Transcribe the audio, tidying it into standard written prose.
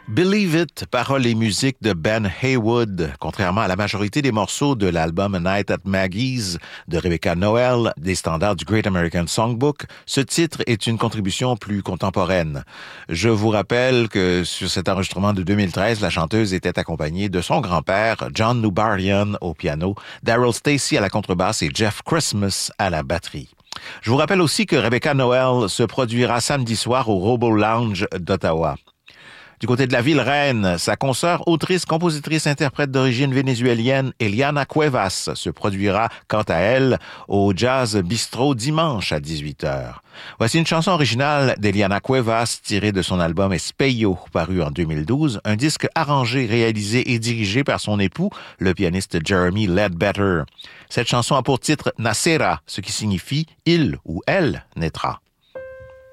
Believe It, paroles et musique de Ben Haywood. Contrairement à la majorité des morceaux de l'album A Night at Maggie's de Rebecca Noel, des standards du Great American Songbook, ce titre est une contribution plus contemporaine. Je vous rappelle que sur cet enregistrement de 2013, la chanteuse était accompagnée de son grand-père, John Nubarian, au piano, Daryl Stacy à la contrebasse et Jeff Christmas à la batterie. Je vous rappelle aussi que Rebecca Noel se produira samedi soir au Robo Lounge d'Ottawa. Du côté de la ville reine, sa consoeur, autrice, compositrice, interprète d'origine vénézuélienne, Eliana Cuevas, se produira, quant à elle, au Jazz Bistro dimanche à 18h. Voici une chanson originale d'Eliana Cuevas tirée de son album Espejo, paru en 2012, un disque arrangé, réalisé et dirigé par son époux, le pianiste Jeremy Ledbetter. Cette chanson a pour titre Nacera, ce qui signifie « il » ou « elle naîtra ».